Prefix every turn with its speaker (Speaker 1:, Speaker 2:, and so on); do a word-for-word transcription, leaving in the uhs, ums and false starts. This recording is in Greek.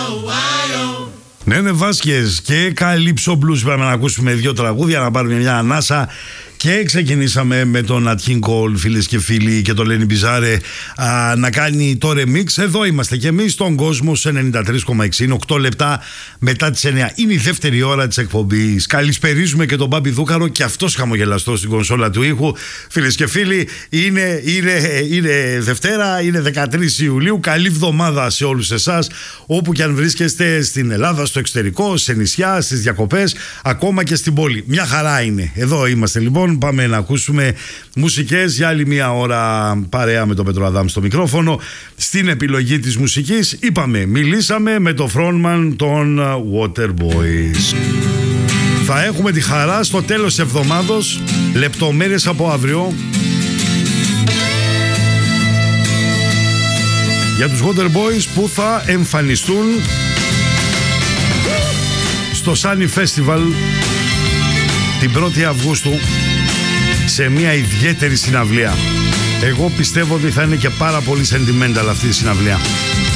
Speaker 1: Ναι, ναι, Βάσκες και Καλύψο Μπλούς. Πάμε να ακούσουμε δύο τραγούδια, να πάρουμε μια ανάσα. Και ξεκινήσαμε με τον Nat King Cole, φίλες και φίλοι, και τον Lenny Bizarre α, να κάνει το remix. Εδώ είμαστε και εμείς στον κόσμο σε ενενήντα τρία κόμμα έξι. Είναι οκτώ λεπτά μετά τις εννιά. Είναι η δεύτερη ώρα της εκπομπής. Καλησπερίζουμε και τον Μπάμπη Δούκαρο, και αυτός χαμογελαστός στην κονσόλα του ήχου. Φίλες και φίλοι, είναι, είναι, είναι Δευτέρα, είναι δεκατρείς Ιουλίου. Καλή εβδομάδα σε όλους εσάς, όπου και αν βρίσκεστε στην Ελλάδα, στο εξωτερικό, σε νησιά, στις διακοπές, ακόμα και στην πόλη. Μια χαρά είναι. Εδώ είμαστε λοιπόν. Πάμε να ακούσουμε μουσικές για άλλη μια ώρα, παρέα με τον Πέτρο Αδάμ στο μικρόφωνο. Στην επιλογή της μουσικής είπαμε, μιλήσαμε με το frontman των Waterboys. Θα έχουμε τη χαρά στο τέλος της εβδομάδος, λεπτομέρειες από αύριο, για τους Waterboys που θα εμφανιστούν στο Sunny Festival την πρώτη Αυγούστου σε μια ιδιαίτερη συναυλία. Εγώ πιστεύω ότι θα είναι και πάρα πολύ sentimental αυτή η συναυλία.